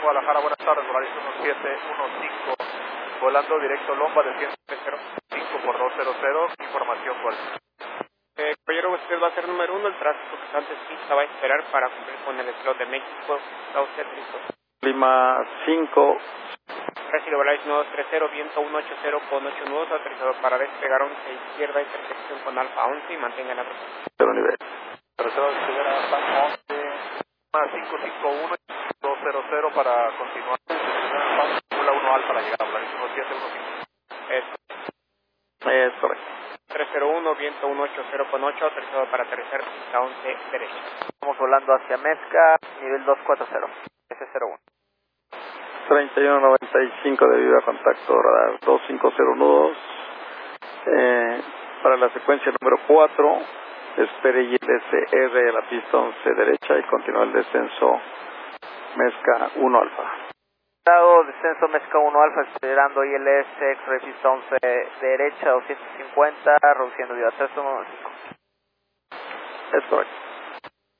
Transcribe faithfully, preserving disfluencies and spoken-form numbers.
Guadalajara, buenas tardes, Volaris uno siete uno cinco, volando directo Lomba de ciento cinco por doscientos, información cuál. Eh, caballero, usted va a ser número uno, el tráfico que antes pista va a esperar para cumplir con el slot de México. ¿Está usted listo? Lima cinco. Recibe Volaris nueve tres cero, viento uno ocho cero con ocho nudos, autorizado para despegar once izquierda, intersección con Alfa once y mantenga la ruta. Cero nivel. Autorizado a despegar a Alfa once, cinco cinco uno, doscientos para continuar. Fórmula uno Alfa la llegada, Volaris uno siete uno cinco. Es, Es correcto. tres cero uno, viento uno ocho cero con ocho, autorizado para aterrizar pista once derecha. Estamos volando hacia Mezca, nivel dos cuatro cero, S cero uno. treinta y uno noventa y cinco de viva, contacto radar dos cinco cero nudos. Eh, para la secuencia número cuatro, espere I L S R a la pista once derecha y continúa el descenso Mezca uno Alfa. Descenso Mezca uno Alfa, esperando I L S, X-Ray pista once derecha, doscientos cincuenta, reduciendo viva tres uno cinco. Es correcto.